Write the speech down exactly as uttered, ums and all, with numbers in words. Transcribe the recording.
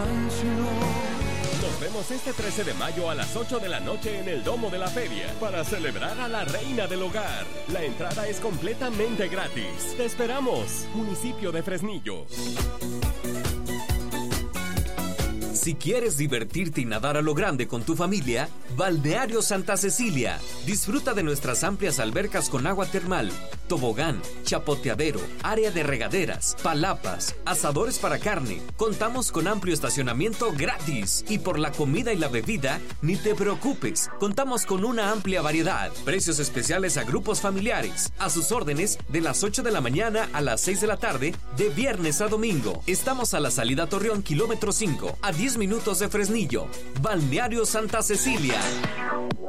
Nos vemos este trece de mayo a las ocho de la noche en el Domo de la Feria para celebrar a la reina del hogar. La entrada es completamente gratis. Te esperamos, municipio de Fresnillo. Si quieres divertirte y nadar a lo grande con tu familia, Balneario Santa Cecilia. Disfruta de nuestras amplias albercas con agua termal, tobogán, chapoteadero, área de regaderas, palapas, asadores para carne. Contamos con amplio estacionamiento gratis. Y por la comida y la bebida, ni te preocupes. Contamos con una amplia variedad. Precios especiales a grupos familiares. A sus órdenes de las ocho de la mañana a las seis de la tarde, de viernes a domingo. Estamos a la salida Torreón, kilómetro cinco, a diez minutos de Fresnillo. Balneario Santa Cecilia.